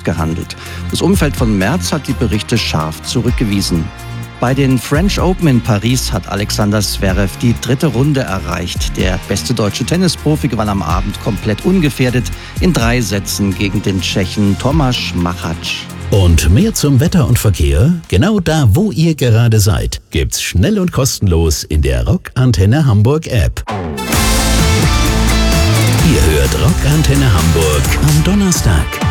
abgehandelt. Das Umfeld von Merz hat die Berichte scharf zurückgewiesen. Bei den French Open in Paris hat Alexander Zverev die 3. Runde erreicht. Der beste deutsche Tennisprofi gewann am Abend komplett ungefährdet in 3 Sätzen gegen den Tschechen Tomáš Machac. Und mehr zum Wetter und Verkehr, genau da, wo ihr gerade seid, gibt's schnell und kostenlos in der Rock Antenne Hamburg App. Ihr hört Rock Antenne Hamburg am Donnerstag.